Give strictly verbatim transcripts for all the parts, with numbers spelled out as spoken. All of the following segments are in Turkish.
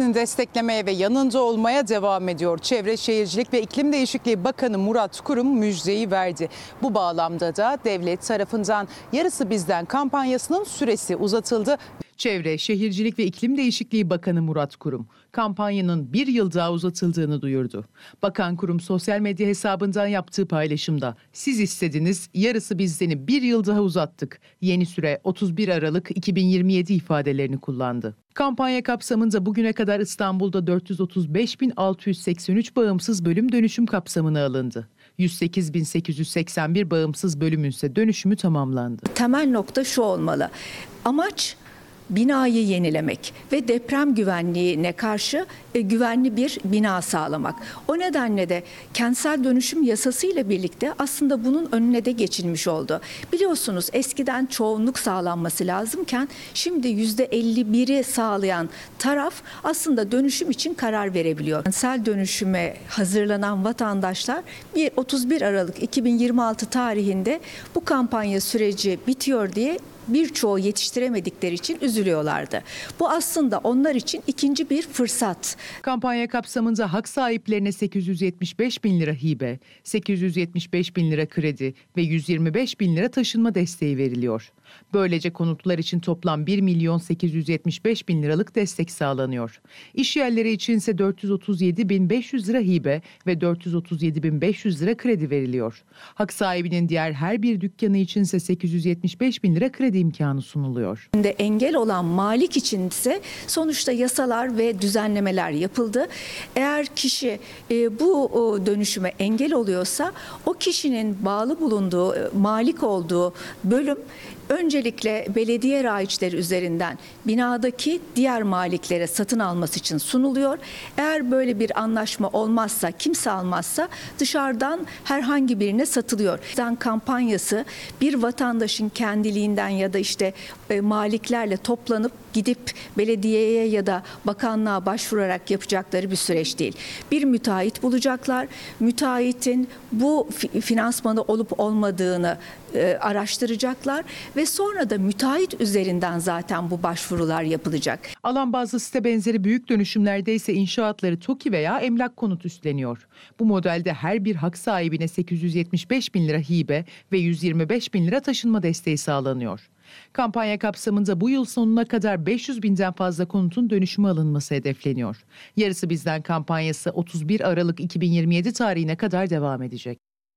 üreticilerini desteklemeye ve yanında olmaya devam ediyor. Çevre Şehircilik ve İklim Değişikliği Bakanı Murat Kurum müjdeyi verdi. Bu bağlamda da devlet tarafından Yarısı Bizden kampanyasının süresi uzatıldı. Çevre, Şehircilik ve İklim Değişikliği Bakanı Murat Kurum, kampanyanın bir yıl daha uzatıldığını duyurdu. Bakan Kurum sosyal medya hesabından yaptığı paylaşımda, "Siz istediniz, Yarısı Bizden'i bir yıl daha uzattık. Yeni süre otuz bir Aralık iki bin yirmi yedi ifadelerini kullandı. Kampanya kapsamında bugüne kadar İstanbul'da dört yüz otuz beş bin altı yüz seksen üç bağımsız bölüm dönüşüm kapsamına alındı. yüz sekiz bin sekiz yüz seksen bir bağımsız bölümün ise dönüşümü tamamlandı. Temel nokta şu olmalı. Amaç binayı yenilemek ve deprem güvenliğine karşı e, güvenli bir bina sağlamak. O nedenle de kentsel dönüşüm yasası ile birlikte aslında bunun önüne de geçilmiş oldu. Biliyorsunuz eskiden çoğunluk sağlanması lazımken şimdi yüzde elli biri sağlayan taraf aslında dönüşüm için karar verebiliyor. Kentsel dönüşüme hazırlanan vatandaşlar otuz bir Aralık iki bin yirmi altı tarihinde bu kampanya süreci bitiyor diye birçoğu yetiştiremedikleri için üzülüyorlardı. Bu aslında onlar için ikinci bir fırsat. Kampanya kapsamında hak sahiplerine sekiz yüz yetmiş beş bin lira hibe, sekiz yüz yetmiş beş bin lira kredi ve yüz yirmi beş bin lira taşınma desteği veriliyor. Böylece konutlar için toplam bir milyon sekiz yüz yetmiş beş bin liralık destek sağlanıyor. İş yerleri için ise dört yüz otuz yedi bin beş yüz lira hibe ve dört yüz otuz yedi bin beş yüz lira kredi veriliyor. Hak sahibinin diğer her bir dükkanı için ise sekiz yüz yetmiş beş bin lira kredi imkanı sunuluyor. Şimdi engel olan malik için ise sonuçta yasalar ve düzenlemeler yapıldı. Eğer kişi e, bu o, dönüşüme engel oluyorsa o kişinin bağlı bulunduğu, e, malik olduğu bölüm öncelikle belediye raiçleri üzerinden binadaki diğer maliklere satın alması için sunuluyor. Eğer böyle bir anlaşma olmazsa, kimse almazsa dışarıdan herhangi birine satılıyor. Bizden kampanyası bir vatandaşın kendiliğinden ya da işte e, maliklerle toplanıp gidip belediyeye ya da bakanlığa başvurarak yapacakları bir süreç değil. Bir müteahhit bulacaklar. Müteahhitin bu finansmanı olup olmadığını e, araştıracaklar ve sonra da müteahhit üzerinden zaten bu başvurular yapılacak. Alan bazlı site benzeri büyük dönüşümlerde ise inşaatları TOKİ veya Emlak Konut üstleniyor. Bu modelde her bir hak sahibine sekiz yüz yetmiş beş bin lira hibe ve yüz yirmi beş bin lira taşınma desteği sağlanıyor. Kampanya kapsamında bu yıl sonuna kadar beş yüz binden fazla konutun dönüşüme alınması hedefleniyor. Yarısı Bizden kampanyası otuz bir Aralık iki bin yirmi yedi tarihine kadar devam edecek.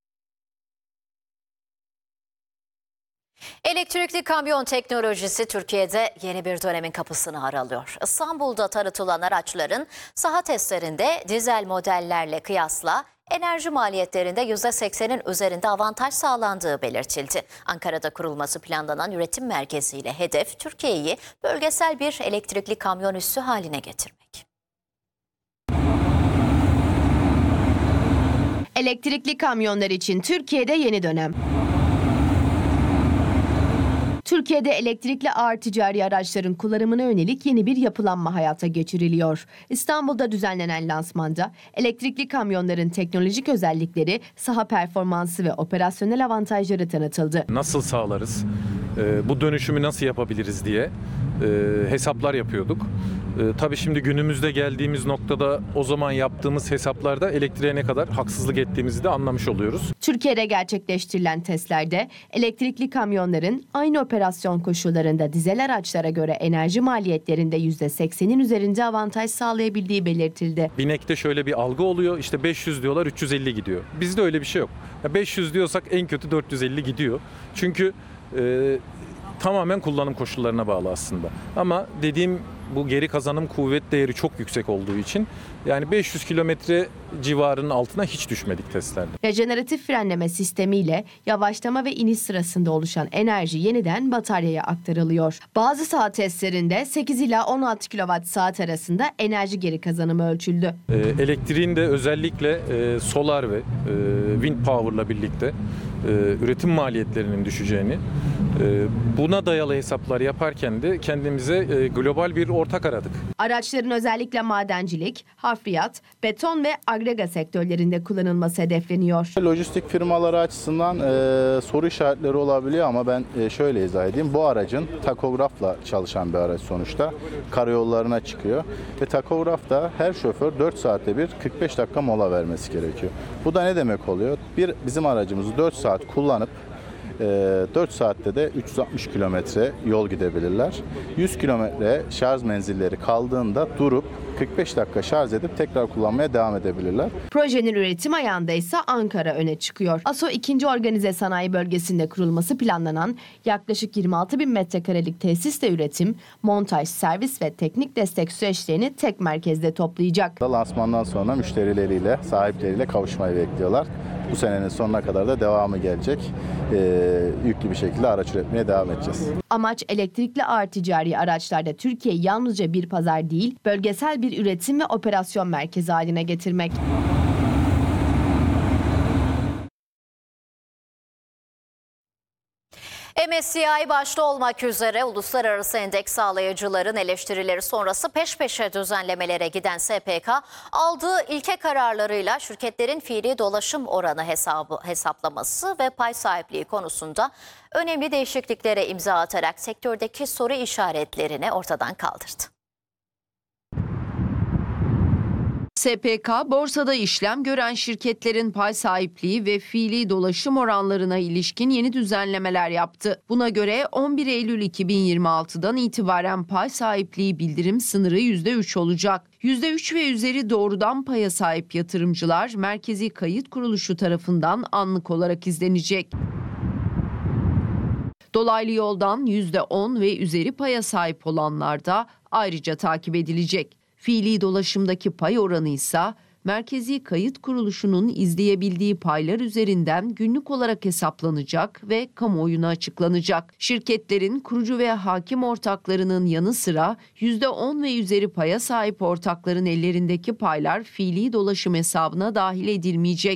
Elektrikli kamyon teknolojisi Türkiye'de yeni bir dönemin kapısını aralıyor. İstanbul'da tanıtılan araçların saha testlerinde dizel modellerle kıyasla enerji maliyetlerinde yüzde seksenin üzerinde avantaj sağlandığı belirtildi. Ankara'da kurulması planlanan üretim merkeziyle hedef Türkiye'yi bölgesel bir elektrikli kamyon üssü haline getirmek. Elektrikli kamyonlar için Türkiye'de yeni dönem. Türkiye'de elektrikli ağır ticari araçların kullanımına yönelik yeni bir yapılanma hayata geçiriliyor. İstanbul'da düzenlenen lansmanda elektrikli kamyonların teknolojik özellikleri, saha performansı ve operasyonel avantajları tanıtıldı. Nasıl sağlarız, e, bu dönüşümü nasıl yapabiliriz diye e, hesaplar yapıyorduk. E, tabii şimdi günümüzde geldiğimiz noktada o zaman yaptığımız hesaplarda elektriğe ne kadar haksızlık ettiğimizi de anlamış oluyoruz. Türkiye'de gerçekleştirilen testlerde elektrikli kamyonların aynı operasyon koşullarında dizel araçlara göre enerji maliyetlerinde yüzde seksenin üzerinde avantaj sağlayabildiği belirtildi. Binek'te şöyle bir algı oluyor, işte beş yüz diyorlar, üç yüz elli gidiyor. Bizde öyle bir şey yok. beş yüz diyorsak en kötü dört yüz elli gidiyor. Çünkü e, tamamen kullanım koşullarına bağlı aslında. Ama dediğim bu geri kazanım kuvvet değeri çok yüksek olduğu için yani beş yüz kilometre civarının altına hiç düşmedik testlerde. Rejeneratif frenleme sistemiyle yavaşlama ve iniş sırasında oluşan enerji yeniden bataryaya aktarılıyor. Bazı saat testlerinde sekiz ila on altı kilowatt saat arasında enerji geri kazanımı ölçüldü. Ee, elektriğin de özellikle e, solar ve e, wind power'la birlikte e, üretim maliyetlerinin düşeceğini, e, buna dayalı hesaplar yaparken de kendimize e, global bir ortak aradık. Araçların özellikle madencilik, hafriyat, beton ve agrega sektörlerinde kullanılması hedefleniyor. Lojistik firmaları açısından e, soru işaretleri olabiliyor ama ben e, şöyle izah edeyim. Bu aracın takografla çalışan bir araç sonuçta. Karayollarına çıkıyor ve takografta her şoför dört saatte bir kırk beş dakika mola vermesi gerekiyor. Bu da ne demek oluyor? Bir bizim aracımızı dört saat kullanıp dört saatte de üç yüz altmış kilometre yol gidebilirler. yüz kilometre şarj menzilleri kaldığında durup kırk beş dakika şarj edip tekrar kullanmaya devam edebilirler. Projenin üretim ayağında ise Ankara öne çıkıyor. ASO ikinci Organize Sanayi Bölgesi'nde kurulması planlanan yaklaşık yirmi altı bin metrekarelik tesisle üretim, montaj, servis ve teknik destek süreçlerini tek merkezde toplayacak. Lansmandan sonra müşterileriyle, sahipleriyle kavuşmayı bekliyorlar. Bu senenin sonuna kadar da devamı gelecek. Ee, yüklü bir şekilde araç üretmeye devam edeceğiz. Amaç elektrikli ağır ticari araçlarda Türkiye yalnızca bir pazar değil, bölgesel bir üretim ve operasyon merkezi haline getirmek. M S C I başta olmak üzere uluslararası endeks sağlayıcıların eleştirileri sonrası peş peşe düzenlemelere giden S P K, aldığı ilke kararlarıyla şirketlerin fiili dolaşım oranı hesabı, hesaplaması ve pay sahipliği konusunda önemli değişikliklere imza atarak sektördeki soru işaretlerini ortadan kaldırdı. S P K, borsada işlem gören şirketlerin pay sahipliği ve fiili dolaşım oranlarına ilişkin yeni düzenlemeler yaptı. Buna göre on bir Eylül iki bin yirmi altıdan itibaren pay sahipliği bildirim sınırı yüzde üç olacak. yüzde üç ve üzeri doğrudan paya sahip yatırımcılar Merkezi Kayıt Kuruluşu tarafından anlık olarak izlenecek. Dolaylı yoldan yüzde on ve üzeri paya sahip olanlar da ayrıca takip edilecek. Fiili dolaşımdaki pay oranı ise Merkezi Kayıt Kuruluşu'nun izleyebildiği paylar üzerinden günlük olarak hesaplanacak ve kamuoyuna açıklanacak. Şirketlerin kurucu ve hakim ortaklarının yanı sıra yüzde on ve üzeri paya sahip ortakların ellerindeki paylar fiili dolaşım hesabına dahil edilmeyecek.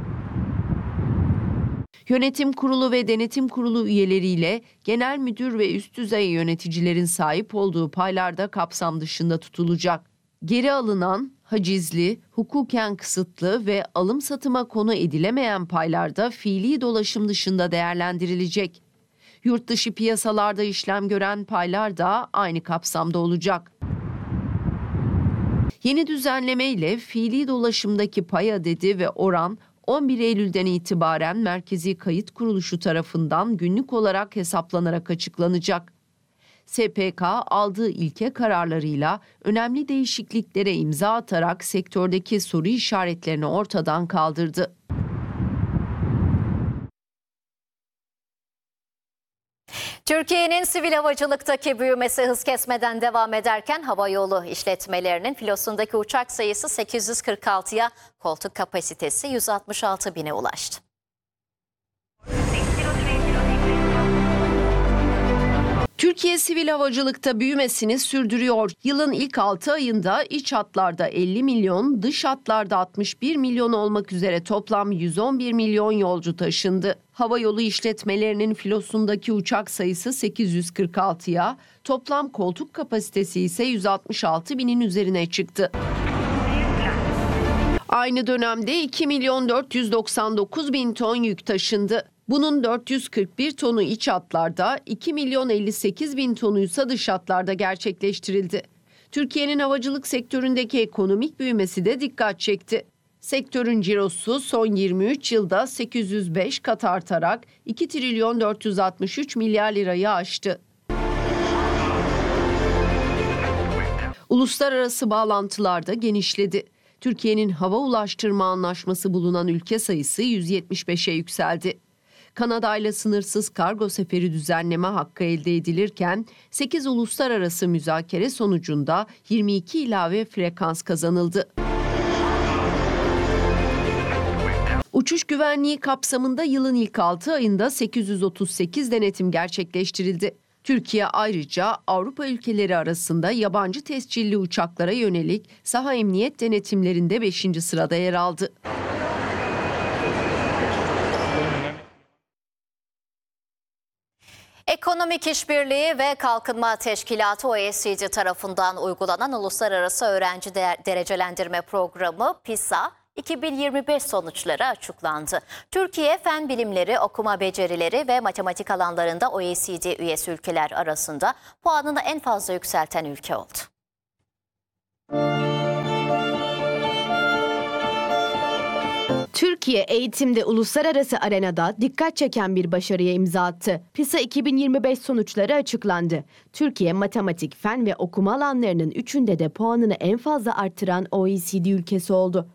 Yönetim kurulu ve denetim kurulu üyeleriyle genel müdür ve üst düzey yöneticilerin sahip olduğu paylar da kapsam dışında tutulacak. Geri alınan, hacizli, hukuken kısıtlı ve alım satıma konu edilemeyen paylar da fiili dolaşım dışında değerlendirilecek. Yurt dışı piyasalarda işlem gören paylar da aynı kapsamda olacak. Yeni düzenleme ile fiili dolaşımdaki pay adedi ve oran on bir Eylül'den itibaren Merkezi Kayıt Kuruluşu tarafından günlük olarak hesaplanarak açıklanacak. S P K aldığı ilke kararlarıyla önemli değişikliklere imza atarak sektördeki soru işaretlerini ortadan kaldırdı. Türkiye'nin sivil havacılıktaki büyümesi hız kesmeden devam ederken havayolu işletmelerinin filosundaki uçak sayısı sekiz yüz kırk altıya, koltuk kapasitesi yüz altmış altı bine ulaştı. Türkiye sivil havacılıkta büyümesini sürdürüyor. Yılın ilk altı ayında iç hatlarda elli milyon, dış hatlarda altmış bir milyon olmak üzere toplam yüz on bir milyon yolcu taşındı. Havayolu işletmelerinin filosundaki uçak sayısı sekiz yüz kırk altıya, toplam koltuk kapasitesi ise yüz altmış altı binin üzerine çıktı. Aynı dönemde iki milyon dört yüz doksan dokuz bin ton yük taşındı. Bunun dört yüz kırk bir tonu iç hatlarda, iki milyon elli sekiz bin tonuysa dış hatlarda gerçekleştirildi. Türkiye'nin havacılık sektöründeki ekonomik büyümesi de dikkat çekti. Sektörün cirosu son yirmi üç yılda sekiz yüz beş kat artarak iki trilyon dört yüz altmış üç milyar lirayı aştı. Uluslararası bağlantılar da genişledi. Türkiye'nin hava ulaştırma anlaşması bulunan ülke sayısı yüz yetmiş beşe yükseldi. Kanada ile sınırsız kargo seferi düzenleme hakkı elde edilirken sekiz uluslararası müzakere sonucunda yirmi iki ilave frekans kazanıldı. Uçuş güvenliği kapsamında yılın ilk altı ayında sekiz yüz otuz sekiz denetim gerçekleştirildi. Türkiye ayrıca Avrupa ülkeleri arasında yabancı tescilli uçaklara yönelik saha emniyet denetimlerinde beşinci sırada yer aldı. Ekonomik İşbirliği ve Kalkınma Teşkilatı O E C D tarafından uygulanan Uluslararası Öğrenci Derecelendirme Programı PISA iki bin yirmi beş sonuçları açıklandı. Türkiye fen bilimleri, okuma becerileri ve matematik alanlarında O E C D üyesi ülkeler arasında puanını en fazla yükselten ülke oldu. Türkiye eğitimde uluslararası arenada dikkat çeken bir başarıya imza attı. PISA iki bin yirmi beş sonuçları açıklandı. Türkiye matematik, fen ve okuma alanlarının üçünde de puanını en fazla arttıran O E C D ülkesi oldu.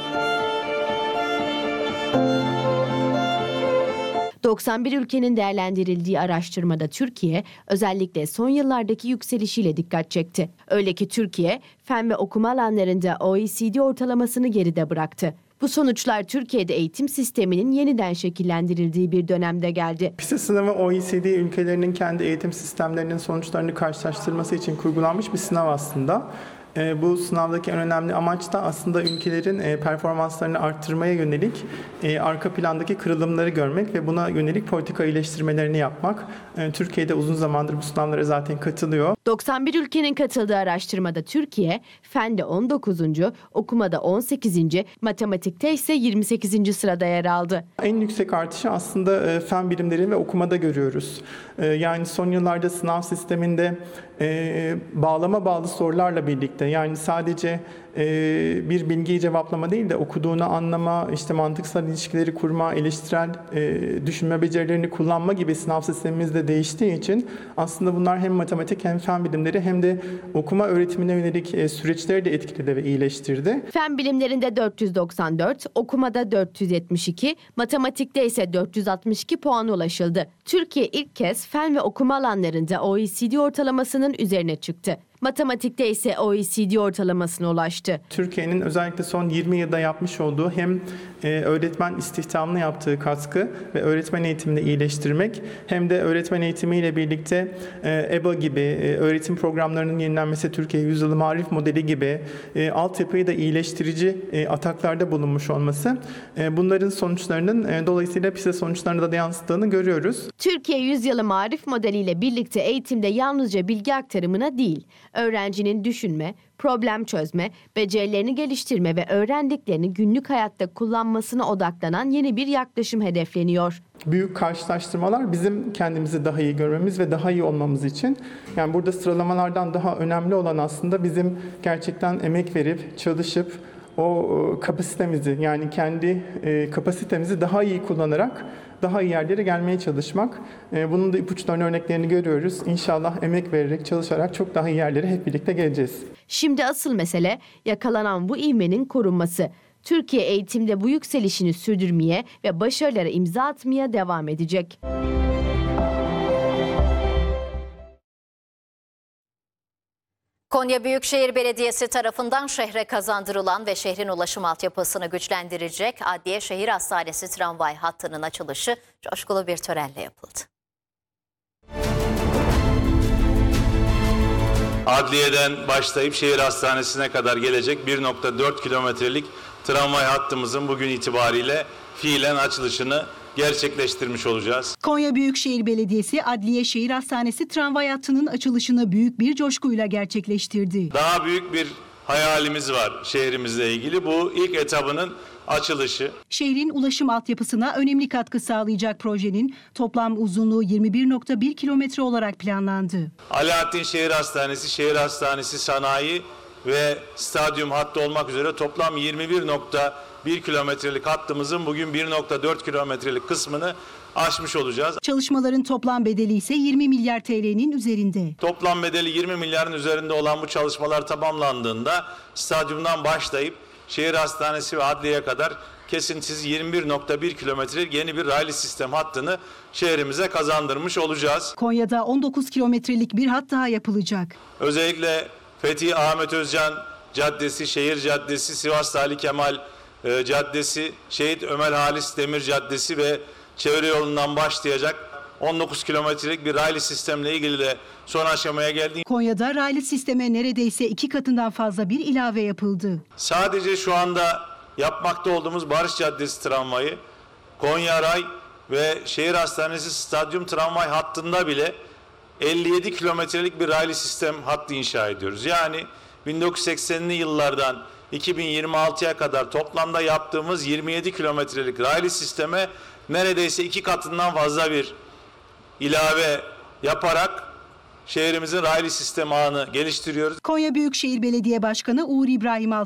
doksan bir ülkenin değerlendirildiği araştırmada Türkiye özellikle son yıllardaki yükselişiyle dikkat çekti. Öyle ki Türkiye fen ve okuma alanlarında O E C D ortalamasını geride bıraktı. Bu sonuçlar Türkiye'de eğitim sisteminin yeniden şekillendirildiği bir dönemde geldi. PISA sınavı O E C D ülkelerinin kendi eğitim sistemlerinin sonuçlarını karşılaştırması için kurgulanmış bir sınav aslında. Bu sınavdaki en önemli amaç da aslında ülkelerin performanslarını arttırmaya yönelik arka plandaki kırılımları görmek ve buna yönelik politika iyileştirmelerini yapmak. Türkiye'de uzun zamandır bu sınavlara zaten katılıyor. doksan bir ülkenin katıldığı araştırmada Türkiye, fende on dokuzuncu, okumada on sekizinci, matematikte ise yirmi sekizinci sırada yer aldı. En yüksek artışı aslında fen bilimleri ve okumada görüyoruz. Yani son yıllarda sınav sisteminde bağlama bağlı sorularla birlikte, yani sadece bir bilgiyi cevaplama değil de okuduğunu anlama, işte mantıksal ilişkileri kurma, eleştirel düşünme becerilerini kullanma gibi sınav sistemimiz de değiştiği için aslında bunlar hem matematik hem fen bilimleri hem de okuma öğretimine yönelik süreçleri de etkiledi ve iyileştirdi. Fen bilimlerinde dört yüz doksan dört, okumada dört yüz yetmiş iki, matematikte ise dört yüz altmış iki puana ulaşıldı. Türkiye ilk kez fen ve okuma alanlarında O E C D ortalamasının üzerine çıktı. Matematikte ise O E C D ortalamasına ulaştı. Türkiye'nin özellikle son yirmi yılda yapmış olduğu hem öğretmen istihdamına yaptığı katkı ve öğretmen eğitimini iyileştirmek hem de öğretmen eğitimiyle birlikte E B A gibi öğretim programlarının yenilenmesi, Türkiye Yüzyılı Marif Modeli gibi altyapıyı da iyileştirici ataklarda bulunmuş olması, bunların sonuçlarının dolayısıyla PISA sonuçlarına da yansıttığını görüyoruz. Türkiye Yüzyılı Marif Modeli ile birlikte eğitimde yalnızca bilgi aktarımına değil, öğrencinin düşünme, problem çözme, becerilerini geliştirme ve öğrendiklerini günlük hayatta kullanmasına odaklanan yeni bir yaklaşım hedefleniyor. Büyük karşılaştırmalar bizim kendimizi daha iyi görmemiz ve daha iyi olmamız için. Yani burada sıralamalardan daha önemli olan aslında bizim gerçekten emek verip, çalışıp o kapasitemizi, yani kendi kapasitemizi daha iyi kullanarak daha iyi yerlere gelmeye çalışmak. Bunun da ipuçlarının örneklerini görüyoruz. İnşallah emek vererek, çalışarak çok daha iyi yerlere hep birlikte geleceğiz. Şimdi asıl mesele yakalanan bu ivmenin korunması. Türkiye eğitimde bu yükselişini sürdürmeye ve başarılara imza atmaya devam edecek. Konya Büyükşehir Belediyesi tarafından şehre kazandırılan ve şehrin ulaşım altyapısını güçlendirecek Adliye Şehir Hastanesi tramvay hattının açılışı coşkulu bir törenle yapıldı. Adliyeden başlayıp şehir hastanesine kadar gelecek bir nokta dört kilometrelik tramvay hattımızın bugün itibariyle fiilen açılışını gerçekleştirmiş olacağız. Konya Büyükşehir Belediyesi Adliye Şehir Hastanesi tramvay hattının açılışını büyük bir coşkuyla gerçekleştirdi. Daha büyük bir hayalimiz var şehrimizle ilgili. Bu ilk etabının açılışı. Şehrin ulaşım altyapısına önemli katkı sağlayacak projenin toplam uzunluğu yirmi bir nokta bir kilometre olarak planlandı. Alaaddin Şehir Hastanesi, Şehir Hastanesi Sanayi ve stadyum hattı olmak üzere toplam yirmi bir nokta bir kilometrelik hattımızın bugün bir nokta dört kilometrelik kısmını aşmış olacağız. Çalışmaların toplam bedeli ise yirmi milyar T L'nin üzerinde. Toplam bedeli yirmi milyarın üzerinde olan bu çalışmalar tamamlandığında stadyumdan başlayıp şehir hastanesi ve adliyeye kadar kesintisiz yirmi bir nokta bir kilometrelik yeni bir raylı sistem hattını şehrimize kazandırmış olacağız. Konya'da on dokuz kilometrelik bir hat daha yapılacak. Özellikle Fethi Ahmet Özcan Caddesi, Şehir Caddesi, Sivas Ali Kemal e, Caddesi, Şehit Ömer Halis Demir Caddesi ve çevre yolundan başlayacak on dokuz kilometrelik bir raylı sistemle ilgili de son aşamaya geldi. Konya'da raylı sisteme neredeyse iki katından fazla bir ilave yapıldı. Sadece şu anda yapmakta olduğumuz Barış Caddesi tramvayı, Konya Ray ve şehir hastanesi stadyum tramvay hattında bile elli yedi kilometrelik bir raylı sistem hattı inşa ediyoruz. Yani bin dokuz yüz seksenli yıllardan iki bin yirmi altıya kadar toplamda yaptığımız yirmi yedi kilometrelik raylı sisteme neredeyse iki katından fazla bir ilave yaparak şehrimizin raylı sistem ağını geliştiriyoruz. Konya Büyükşehir Belediye Başkanı Uğur İbrahim Altan